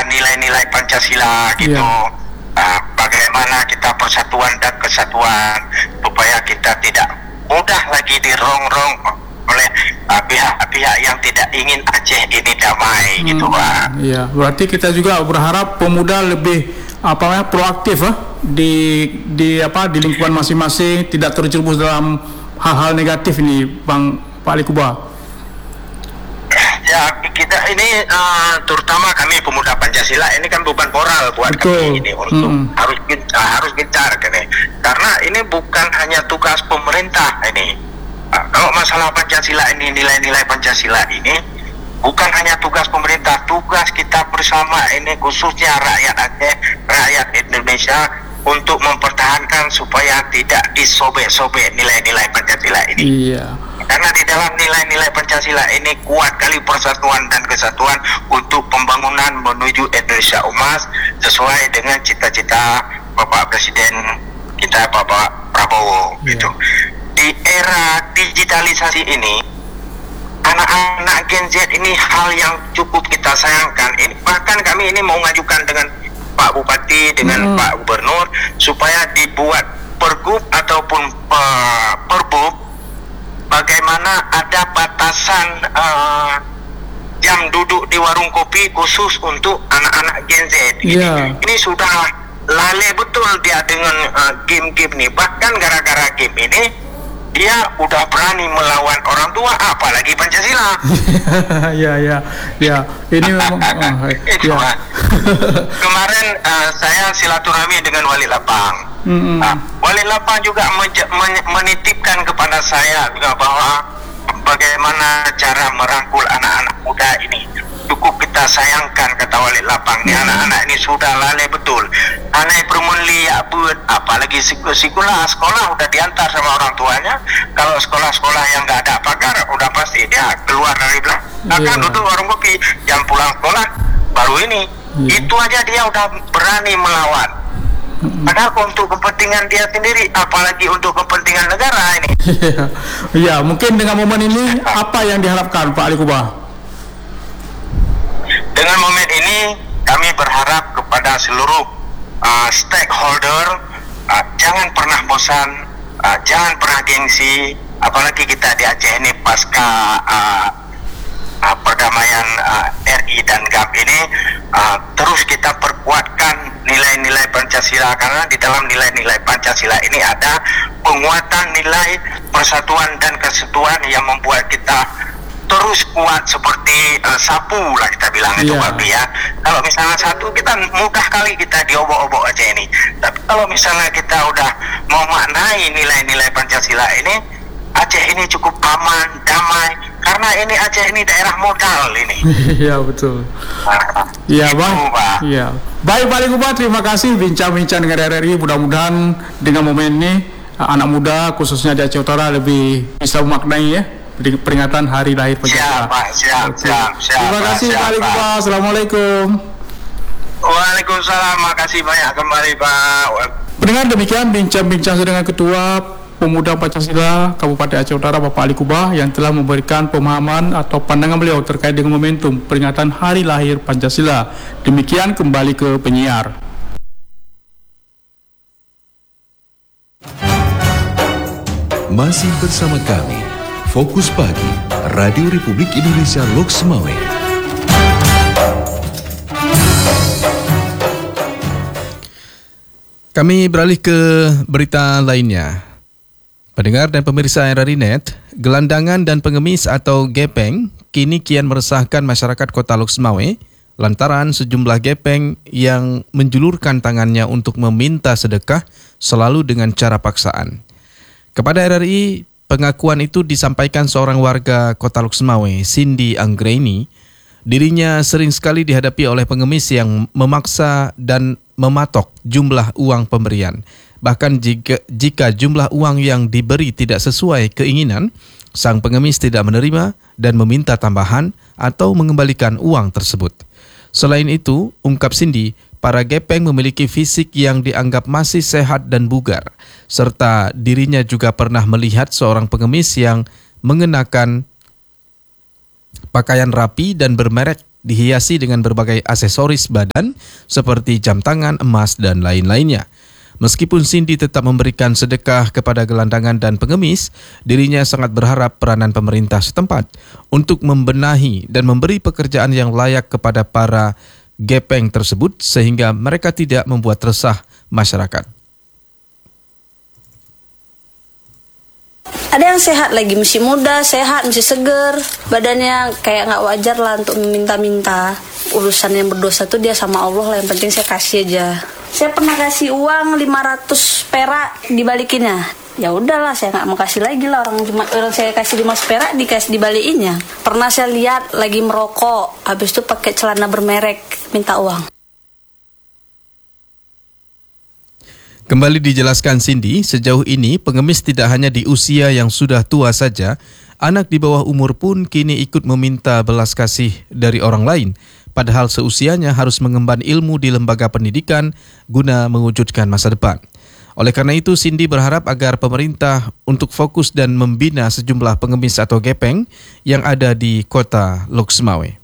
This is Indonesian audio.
nilai-nilai Pancasila gitu. Bagaimana kita persatuan dan kesatuan supaya kita tidak mudah lagi dirongrong oleh pihak-pihak yang tidak ingin Aceh ini damai gitu Pak. Iya, berarti kita juga berharap pemuda lebih proaktif di lingkungan masing-masing, tidak terjerumus dalam hal-hal negatif ini, Pak Ali Kubah. Ya, kita ini terutama kami pemuda Pancasila ini kan beban moral buat kami ini untuk harus gencar karena ini bukan hanya tugas pemerintah ini. Kalau masalah Pancasila ini, nilai-nilai Pancasila ini bukan hanya tugas pemerintah, tugas kita bersama ini, khususnya rakyat Aceh, rakyat Indonesia, untuk mempertahankan supaya tidak disobek-sobek nilai-nilai Pancasila ini. Iya. Karena di dalam nilai-nilai Pancasila ini kuat kali persatuan dan kesatuan untuk pembangunan menuju Indonesia emas sesuai dengan cita-cita Bapak Presiden kita, Bapak Prabowo gitu. Di era digitalisasi ini, anak-anak Gen Z ini hal yang cukup kita sayangkan. Bahkan kami ini mau ngajukan dengan Pak Bupati, dengan Pak Gubernur supaya dibuat pergub ataupun perbub bagaimana ada batasan jam duduk di warung kopi khusus untuk anak-anak Gen Z. Ini sudah lalai betul dia dengan game-game nih. Bahkan gara-gara game ini dia udah berani melawan orang tua, apalagi Pancasila. Ya. Ini memang. Kemarin saya silaturahmi dengan Wali Lapang. Wali Lapang juga menitipkan kepada saya juga bahwa bagaimana cara merangkul anak-anak muda ini. Cukup kita sayangkan, kata Wali Lapang, nih anak-anak ini sudah lalai betul. Anak bermuli apalagi sekolah udah diantar sama orang tuanya. Kalau sekolah-sekolah yang nggak ada pagar, udah pasti dia keluar dari belakang duduk warung kopi. Jam pulang sekolah baru ini. Itu aja dia udah berani melawan. Padahal untuk kepentingan dia sendiri, apalagi untuk kepentingan negara ini. Iya, mungkin dengan momen ini apa yang diharapkan Pak Ali Kubah? Dengan momen ini kami berharap kepada seluruh stakeholder, jangan pernah bosan, jangan pernah gengsi, apalagi kita di Aceh ini pasca perdamaian RI dan GAP ini, terus kita perkuatkan nilai-nilai Pancasila, karena di dalam nilai-nilai Pancasila ini ada penguatan nilai persatuan dan kesatuan yang membuat kita terus kuat seperti sapu lah kita bilang itu Pak ya. Kalau misalnya satu, kita mudah kali kita diobok-obok aja ini. Tapi kalau misalnya kita udah mau maknai nilai-nilai Pancasila ini, Aceh ini cukup aman, damai, karena ini Aceh ini daerah modal ini. Iya betul. Iya Bang. Iya. Baik Pak Ali Kubah, terima kasih bincang-bincang dengan RRI. Mudah-mudahan dengan momen ini anak muda khususnya di Aceh Utara lebih bisa memaknai ya peringatan Hari Lahir Pancasila. Siap. Terima kasih Pak Ali Kubah. Assalamualaikum. Waalaikumsalam. Makasih banyak kembali Pak. Pendengar, demikian bincang-bincang dengan Ketua Pemuda Pancasila Kabupaten Aceh Utara Bapak Ali Kubah yang telah memberikan pemahaman atau pandangan beliau terkait dengan momentum peringatan Hari Lahir Pancasila. Demikian, kembali ke penyiar. Masih bersama kami, Fokus Pagi, Radio Republik Indonesia Loks Mawé. Kami beralih ke berita lainnya. Pendengar dan pemirsa RRI Net, gelandangan dan pengemis atau gepeng kini kian meresahkan masyarakat Kota Loks Mawé lantaran sejumlah gepeng yang menjulurkan tangannya untuk meminta sedekah selalu dengan cara paksaan. Kepada RRI, pengakuan itu disampaikan seorang warga Kota Loks Mawé, Cindy Anggreni. Dirinya sering sekali dihadapi oleh pengemis yang memaksa dan mematok jumlah uang pemberian. Bahkan jika jumlah uang yang diberi tidak sesuai keinginan, sang pengemis tidak menerima dan meminta tambahan atau mengembalikan uang tersebut. Selain itu, ungkap Cindy, para gepeng memiliki fisik yang dianggap masih sehat dan bugar, serta dirinya juga pernah melihat seorang pengemis yang mengenakan pakaian rapi dan bermerek dihiasi dengan berbagai aksesoris badan seperti jam tangan, emas, dan lain-lainnya. Meskipun Cindy tetap memberikan sedekah kepada gelandangan dan pengemis, dirinya sangat berharap peranan pemerintah setempat untuk membenahi dan memberi pekerjaan yang layak kepada para gepeng tersebut sehingga mereka tidak membuat resah masyarakat. Ada yang sehat lagi, masih muda, sehat, masih seger. Badannya kayak nggak wajar lah untuk meminta-minta. Urusan yang berdosa tuh dia sama Allah lah, yang penting saya kasih aja. Saya pernah kasih uang 500 perak dibalikinnya. Ya udahlah, saya nggak mau kasih lagi lah, orang saya kasih 500 perak dibalikinnya. Pernah saya lihat lagi merokok, habis itu pakai celana bermerek, minta uang. Kembali dijelaskan Cindy, sejauh ini pengemis tidak hanya di usia yang sudah tua saja, anak di bawah umur pun kini ikut meminta belas kasih dari orang lain, padahal seusianya harus mengemban ilmu di lembaga pendidikan guna mewujudkan masa depan. Oleh karena itu, Cindy berharap agar pemerintah untuk fokus dan membina sejumlah pengemis atau gepeng yang ada di kota Lok Semawe.